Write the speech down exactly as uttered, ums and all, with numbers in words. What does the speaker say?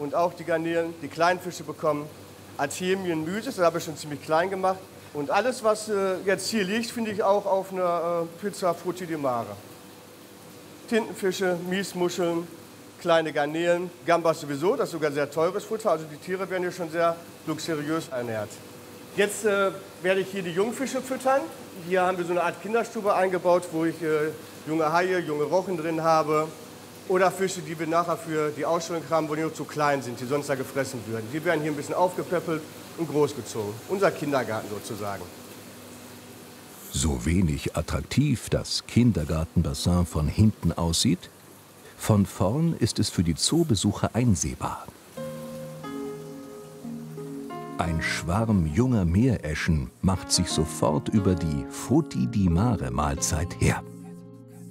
und auch die Garnelen, die kleinen Fische bekommen Artemien mysis, das habe ich schon ziemlich klein gemacht. Und alles, was äh, jetzt hier liegt, finde ich auch auf einer äh, Pizza Frutti di Mare. Tintenfische, Miesmuscheln, kleine Garnelen, Gambas sowieso, das ist sogar sehr teures Futter. Also die Tiere werden hier schon sehr luxuriös ernährt. Jetzt äh, werde ich hier die Jungfische füttern. Hier haben wir so eine Art Kinderstube eingebaut, wo ich äh, junge Haie, junge Rochen drin habe. Oder Fische, die wir nachher für die Ausstellung haben, wo die noch zu klein sind, die sonst da gefressen würden. Die werden hier ein bisschen aufgepäppelt und großgezogen. Unser Kindergarten sozusagen. So wenig attraktiv das Kindergartenbassin von hinten aussieht, von vorn ist es für die Zoobesucher einsehbar. Ein Schwarm junger Meereschen macht sich sofort über die Frutti di Mare Mahlzeit her.